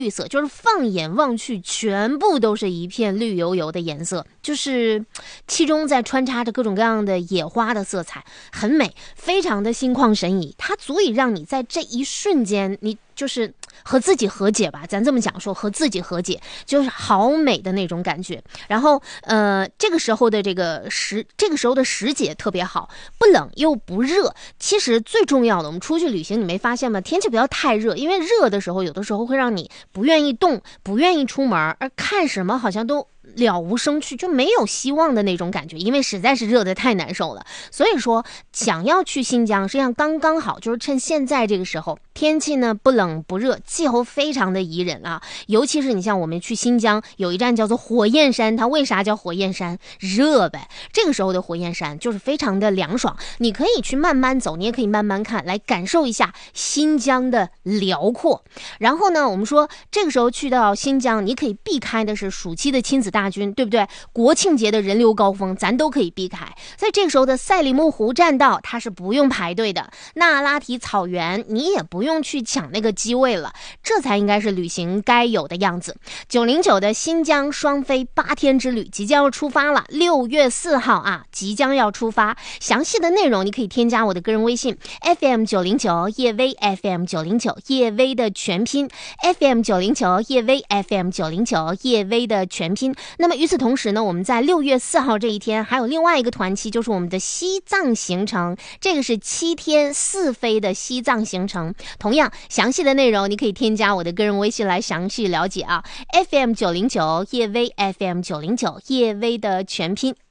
绿色，就是放眼望去全部都是一片绿油油的颜色，就是其中再穿插着各种各样的野花的色彩，很美，非常的心旷神怡。它足以让你在这一瞬间，你就是和自己和解吧，咱这么讲说，和自己和解，就是好美的那种感觉。然后这个时候的时节特别好，不冷又不热。其实最重要的，我们出去旅行，你没发现吗？天气不要太热，因为热的时候有的时候会让你不愿意动，不愿意出门，而看什么好像都了无生趣，就没有希望的那种感觉，因为实在是热得太难受了。所以说想要去新疆，实际上刚刚好，就是趁现在这个时候，天气呢不冷不热，气候非常的宜人啊。尤其是你像我们去新疆有一站叫做火焰山，它为啥叫火焰山？热呗。这个时候的火焰山就是非常的凉爽，你可以去慢慢走，你也可以慢慢看，来感受一下新疆的辽阔。然后呢，我们说这个时候去到新疆，你可以避开的是暑期的亲子大军，对不对？国庆节的人流高峰咱都可以避开。在这个时候的赛里木湖栈道，它是不用排队的，那拉提草原你也不用去抢那个机位了，这才应该是旅行该有的样子。909的新疆双飞8天之旅即将要出发了，6月4号啊，即将要出发。详细的内容你可以添加我的个人微信 FM909 叶薇 FM909 叶薇的全拼 FM909 叶薇 FM909 叶薇的全拼。那么与此同时呢，我们在6月4号这一天还有另外一个团期，就是我们的西藏行程，这个是7天4飞的西藏行程。同样详细的内容你可以添加我的个人微信来详细了解啊。FM909 叶薇 FM909 叶薇的全拼。